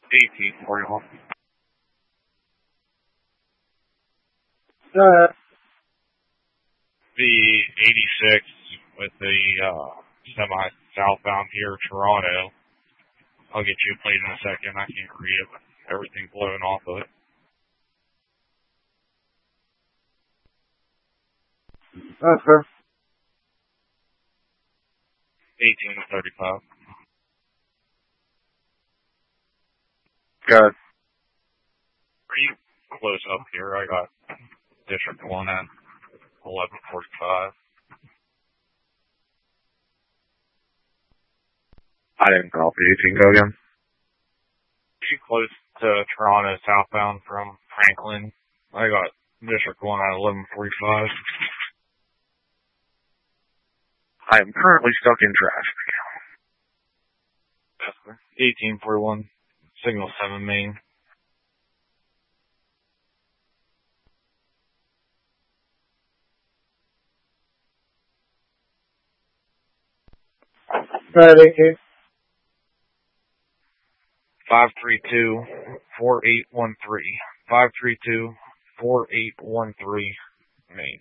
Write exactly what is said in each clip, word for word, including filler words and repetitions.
eighteen forty-one. Go ahead. The eighty-six with the uh, semi southbound here, Toronto. I'll get you a plate in a second. I can't read it, but everything's blowing off of it. That's fair. eighteen thirty-five. Good. Pretty close up here. I got District one at eleven forty-five. I didn't copy. eighteen, go again. Pretty close to Toronto southbound from Franklin. I got District one at eleven forty-five. I am currently stuck in traffic. eighteen forty-one, signal seven main. Go ahead, eighteen. five three two, four eight one three. five three two, four eight one three, main.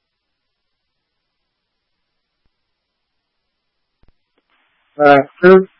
Uh, two.